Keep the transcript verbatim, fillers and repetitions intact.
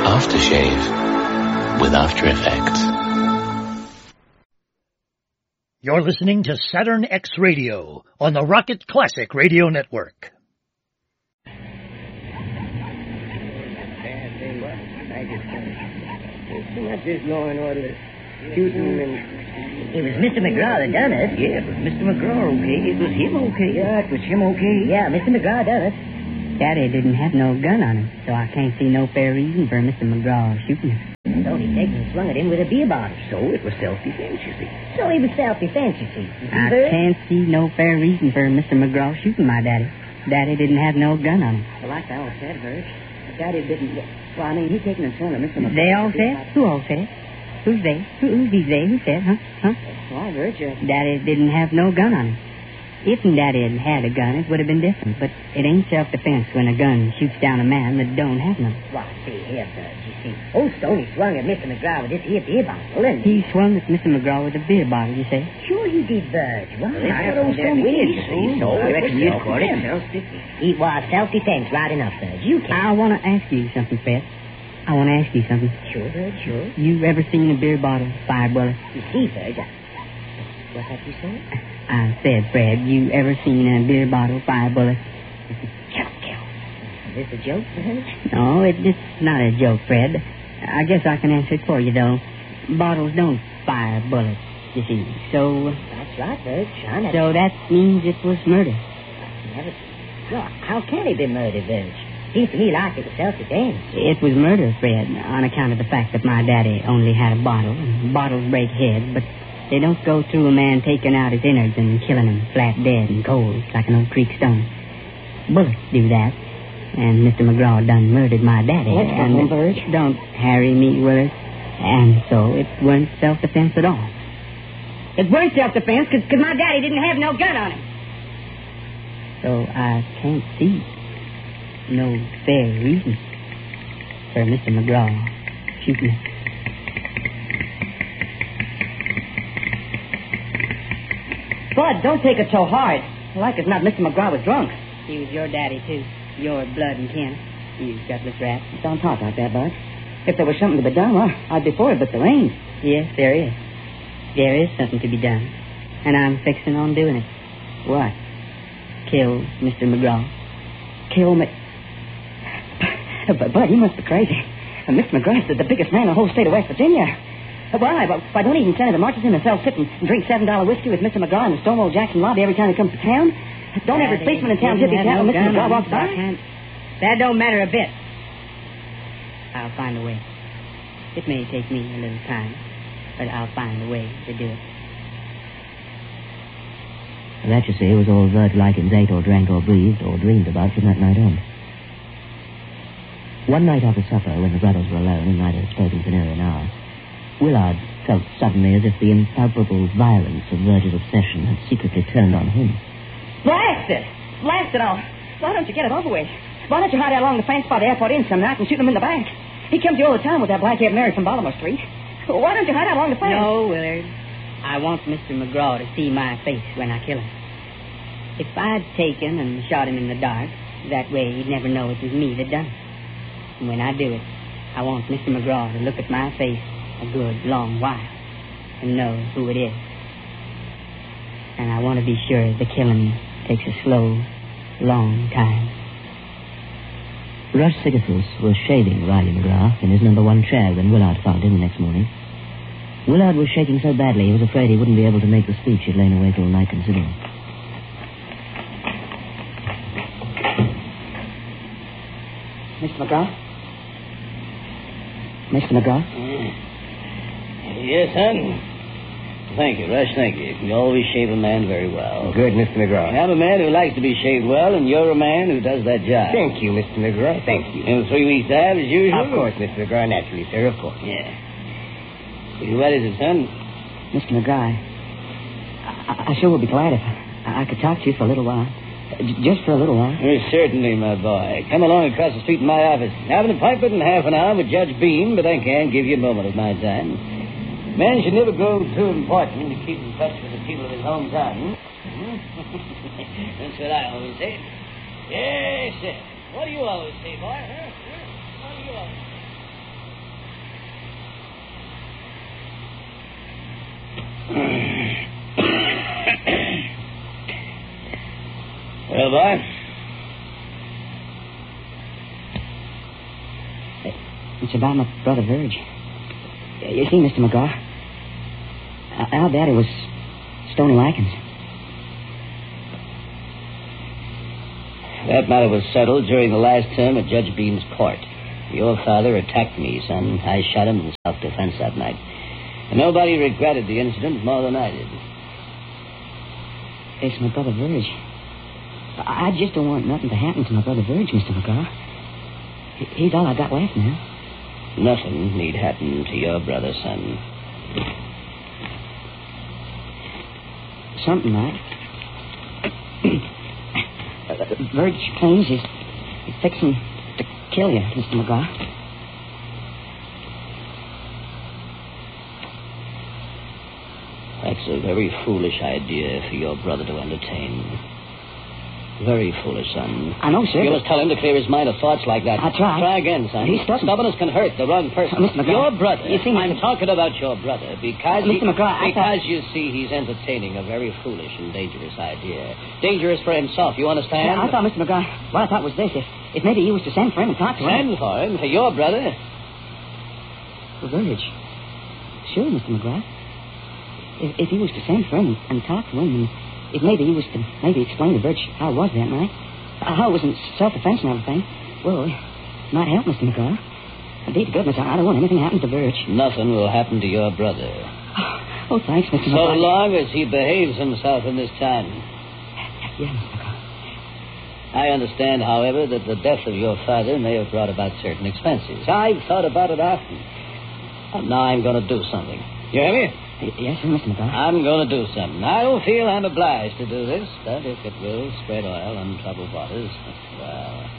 Aftershave with After Effects. You're listening to Saturn X Radio on the Rocket Classic Radio Network. Not this law and order shooting and... It was Mister McGraw that done it. Yeah, but Mister McGraw, okay. It was him, okay. Yeah, it was him, okay. Yeah, Mister McGraw done it. Daddy didn't have no gun on him, so I can't see no fair reason for Mister McGraw shooting him. So he taken and swung at him with a beer bottle. So it was self-defense, you see. So he was self-defense, you see. You see I Bert? can't see no fair reason for Mister McGraw shooting my daddy. Daddy didn't have no gun on him. Well, like I all said, Bert, Daddy didn't... Well, I mean, he taken and swung at Mister McGraw. They all said? Who all said? Who's they? Who, who's these they? Who said, huh? Huh? Why, Bert, you... Daddy didn't have no gun on him. If Daddy had had a gun, it would have been different. But it ain't self-defense when a gun shoots down a man that don't have none. Why, see here, Bert, you see. Old Stoney swung at Mister McGraw with this here beer bottle, and... He swung at Mister McGraw with a beer bottle, you say? Sure he did, Bert. Why? Well, that's what old Stoney did, you see. So I reckon you'd call it self-defense. It was self-defense, right enough, Bert. You can't... I want to ask you something, Fred. I want to ask you something. Sure, Bert, sure. You ever seen a beer bottle fire bullet? You see, Bert, I... What's that you say? I said, Fred, you ever seen a beer bottle fire bullet? Kill, kill. Is this a joke, Bert? No, it, it's not a joke, Fred. I guess I can answer it for you, though. Bottles don't fire bullets, you see. So... That's right, Bert. Sure, that's... So that means it was murder. Never... Well, how can he be murdered, Bert? Seems to me like it was self-defense. It was murder, Fred, on account of the fact that my daddy only had a bottle. And bottles break heads, but they don't go through a man taking out his innards and killing him flat dead and cold like an old creek stone. Bullets do that. And Mister McGraw done murdered my daddy. What's and wrong, Bert? Don't harry me, Willard. And so it weren't self-defense at all. It weren't self-defense because my daddy didn't have no gun on him. So I can't see no fair reason for Mister McGraw shooting him. Bud, don't take it so hard. Like as not, Mister McGraw was drunk. He was your daddy, too. Your blood and kin. You gutless rat. Don't talk like that, Bud. If there was something to be done, well, I'd be for it, but there ain't. Yes, there is. There is something to be done. And I'm fixing on doing it. What? Kill Mister McGraw. Kill me? But, Bud, you must be crazy. And Mister McGraw's the, the biggest man in the whole state of West Virginia. Why? Why don't even Senator Marchison himself sit and drink seven dollar whiskey with Mister McGraw in the Stonewall Jackson lobby every time he comes to town? Don't every policeman in town tippy tap when Mister McGraw walks by? That don't matter a bit. I'll find a way. It may take me a little time, but I'll find a way to do it. And that, you see, was all Vert Likens ate or drank or breathed or dreamed about from that night on. One night after supper, when the brothers were alone and neither had spoken for nearly an hour, Willard felt suddenly as if the impalpable violence of Verge's obsession had secretly turned on him. Blast it! Blast it all! Why don't you get it over with? Why don't you hide out along the fence by the airport inn some night and shoot him in the back? He comes here all the time with that black-haired Mary from Baltimore Street. Why don't you hide out along the fence? No, Willard. I want Mister McGraw to see my face when I kill him. If I'd taken and shot him in the dark, that way he'd never know it was me that done it. And when I do it, I want Mister McGraw to look at my face a good long while and know who it is. And I want to be sure the killing takes a slow, long time. Rush Sigathus was shaving Riley McGraw in his number one chair when Willard found him the next morning. Willard was shaking so badly he was afraid he wouldn't be able to make the speech he'd lain awake all night considering. Mister McGraw? Mister McGraw? Mm. Yes, son. Thank you, Rush, thank you. You always shave a man very well. Good, Mister McGraw. I'm a man who likes to be shaved well, and you're a man who does that job. Thank you, Mister McGraw. Thank you. In three weeks' time, as usual? Of course, Mister McGraw. Naturally, sir, of course. Yeah. What is it, son? Mister McGraw, I, I, I sure would be glad if I, I could talk to you for a little while. J- just for a little while. Oh, certainly, my boy. Come along across the street in my office. Having a pipe in half an hour with Judge Beam, but I can't give you a moment of my time. Man should never grow too important to keep in touch with the people of his hometown. That's what I always say. Yes, sir. What do you always say, boy? Huh? What do you always say? Hello, boy. It's about my brother Verge. You see, Mister McGraw, our daddy was Stony Likens. That matter was settled during the last term at Judge Beam's court. Your father attacked me, son. I shot him in self-defense that night. And nobody regretted the incident more than I did. It's my brother Verge. I just don't want nothing to happen to my brother Verge, Mister McGraw. He's all I got left now. Nothing need happen to your brother, son. Something might. uh, Verge claims he's, he's fixing to kill you, Mister McGraw. That's a very foolish idea for your brother to entertain. Very foolish, son. I know, sir. You must tell him to clear his mind of thoughts like that. I tried. Try again, son. He's stubborn. Stubbornness can hurt the wrong person. Uh, Mister McGraw. Your brother. You see, I'm Mister talking about your brother because... Uh, Mister he, McGraw, I Because thought... you see, he's entertaining a very foolish and dangerous idea. Dangerous for himself, you understand? Yeah, I thought, Mister McGraw, what I thought was this. If, if maybe you was to send for him and talk to him... Send for him? For your brother? For Verge. Sure, Mister McGraw. If, if he was to send for him and talk to him, and if maybe he was to maybe explain to Verge how it was that night, how it was in self-defense and everything, well, it might help, Mister McGraw. Indeed, to goodness, I don't want anything to happen to Verge. Nothing will happen to your brother. Oh, oh thanks, Mister So McGraw. long as he behaves himself in this town. Yes, Mister McGraw. I understand, however, that the death of your father may have brought about certain expenses. I've thought about it often. And now I'm going to do something. You hear me? Yes, sir, Mister McGraw. I'm going to do something. I don't feel I'm obliged to do this, but if it will spread oil on troubled waters, well...